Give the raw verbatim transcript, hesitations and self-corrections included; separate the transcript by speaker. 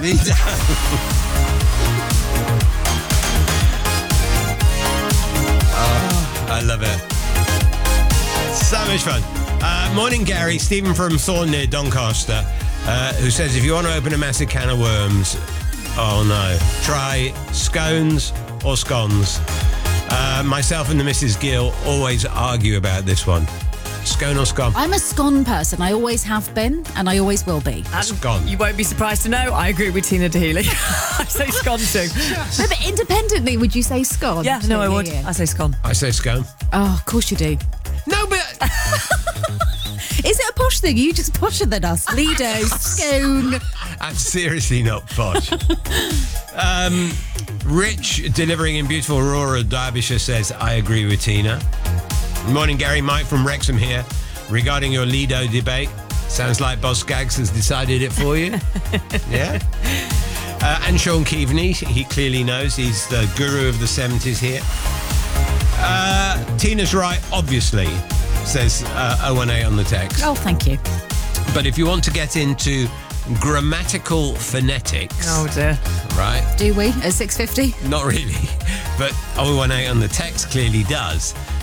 Speaker 1: Lido. Oh, I love it. So much fun. Uh, morning, Gary. Stephen from Thorn near Doncaster, uh, who says, if you want to open a massive can of worms, oh no, try scones or scones. Uh, myself and the Missus Gill always argue about this one. Scone or scone?
Speaker 2: I'm a scone person. I always have been, and I always will be.
Speaker 3: And
Speaker 1: Scone.
Speaker 3: you won't be surprised to know I agree with Tina Daly. I say scone too.
Speaker 2: No, but independently, would you say scone?
Speaker 3: Yeah, no, I would.
Speaker 2: Yeah, yeah.
Speaker 3: I say scone.
Speaker 1: I say scone.
Speaker 2: Oh, of course you do.
Speaker 1: No, but...
Speaker 2: Is it a posh thing? Are you just posher than us? Lido, scone.
Speaker 1: I'm seriously not posh. um, Rich, delivering in beautiful Aurora, Derbyshire, says, I agree with Tina. Morning, Gary. Mike from Wrexham here. Regarding your Lido debate, sounds like Boss Gags has decided it for you. Yeah? Uh, and Sean Keaveney, he clearly knows. He's the guru of the seventies here. Uh, Tina's right, obviously, says uh, O one A on the text.
Speaker 2: Oh, thank you.
Speaker 1: But if you want to get into grammatical phonetics...
Speaker 3: Oh, dear.
Speaker 1: Right?
Speaker 2: Do we? At six fifty?
Speaker 1: Not really. But O one A on the text clearly does.